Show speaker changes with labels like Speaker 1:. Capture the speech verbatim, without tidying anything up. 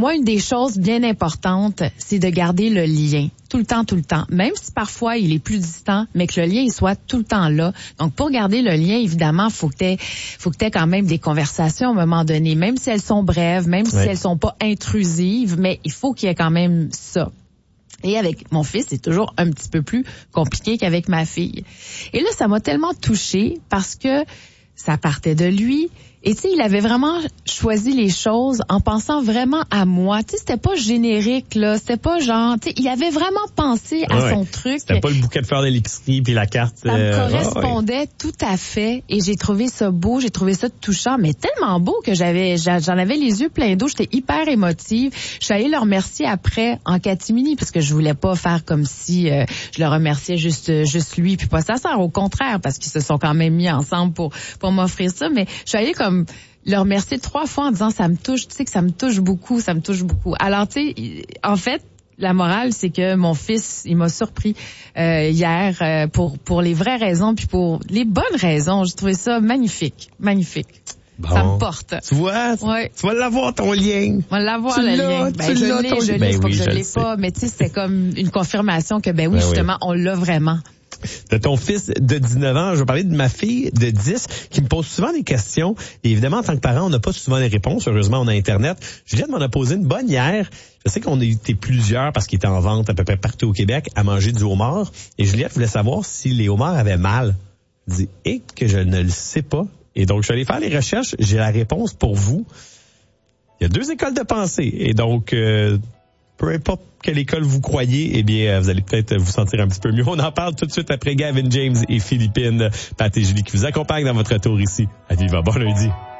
Speaker 1: moi, une des choses bien importantes, c'est de garder le lien. Tout le temps, tout le temps. Même si parfois il est plus distant, mais que le lien il soit tout le temps là. Donc, pour garder le lien, évidemment, faut que t'aies, faut que t'aies quand même des conversations à un moment donné, même si elles sont brèves, même si
Speaker 2: ouais.
Speaker 1: elles sont pas intrusives, mais il faut qu'il y ait quand même ça. Et avec mon fils, c'est toujours un petit peu plus compliqué qu'avec ma fille. Et là, ça m'a tellement touchée parce que ça partait de lui. Et tu sais, il avait vraiment choisi les choses en pensant vraiment à moi. Tu sais, c'était pas générique, là. C'était pas genre, tu sais, il avait vraiment pensé à
Speaker 2: ouais,
Speaker 1: son truc.
Speaker 2: C'était pas le bouquet de fleurs de l'épicerie puis la carte.
Speaker 1: Ça me
Speaker 2: euh,
Speaker 1: correspondait
Speaker 2: ouais.
Speaker 1: tout à fait. Et j'ai trouvé ça beau, j'ai trouvé ça touchant, mais tellement beau que j'avais, j'en avais les yeux pleins d'eau. J'étais hyper émotive. Je suis allée le remercier après en catimini parce que je voulais pas faire comme si euh, je le remerciais juste, juste lui puis pas sa sœur. Au contraire, parce qu'ils se sont quand même mis ensemble pour, pour m'offrir ça. Mais je suis allée comme le remercier trois fois en disant ça me touche, tu sais que ça me touche beaucoup, ça me touche beaucoup. Alors tu sais, en fait, la morale c'est que mon fils, il m'a surpris euh, hier euh, pour pour les vraies raisons puis pour les bonnes raisons. J'ai trouvé ça magnifique, magnifique.
Speaker 2: Bon.
Speaker 1: Ça me porte.
Speaker 2: Tu vois,
Speaker 1: ouais.
Speaker 2: tu vas l'avoir ton lien.
Speaker 1: On va l'avoir
Speaker 2: tu
Speaker 1: le lien. Ben, je l'ai, je l'ai,
Speaker 2: ben
Speaker 1: c'est pas
Speaker 2: oui,
Speaker 1: que je,
Speaker 2: je
Speaker 1: l'ai
Speaker 2: sais.
Speaker 1: pas, mais tu sais c'était comme une confirmation que ben oui
Speaker 2: ben
Speaker 1: justement
Speaker 2: oui.
Speaker 1: on l'a vraiment.
Speaker 2: De ton fils de dix-neuf ans, je vais parler de ma fille de dix qui me pose souvent des questions. Et évidemment, en tant que parent, on n'a pas souvent les réponses. Heureusement, on a Internet. Juliette m'en a posé une bonne hier. Je sais qu'on a été plusieurs, parce qu'il était en vente à peu près partout au Québec, à manger du homard. Et Juliette voulait savoir si les homards avaient mal. Je dis, et que je ne le sais pas. Et donc, je suis allé faire les recherches. J'ai la réponse pour vous. Il y a deux écoles de pensée. Et donc... Euh, peu importe quelle école vous croyez, eh bien, vous allez peut-être vous sentir un petit peu mieux. On en parle tout de suite après Gavin James et Philippine. Pat et Julie qui vous accompagnent dans votre tour ici à Viva. Bon lundi.